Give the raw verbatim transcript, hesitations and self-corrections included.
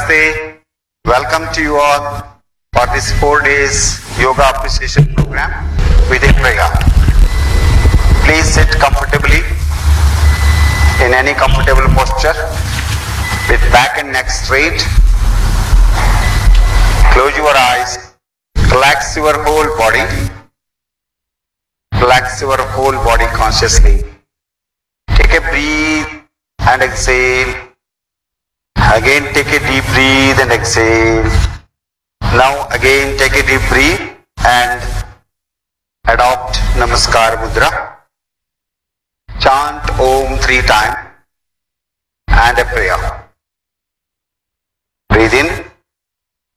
Namaste. Welcome to you all for this four days yoga appreciation program with a prayer. Please sit comfortably in any comfortable posture with back and neck straight. Close your eyes. Relax your whole body. Relax your whole body consciously. Take a breathe and exhale. Again take a deep breath and exhale. Now again take a deep breath and adopt Namaskar Mudra. Chant Om three times and a prayer. Breathe in.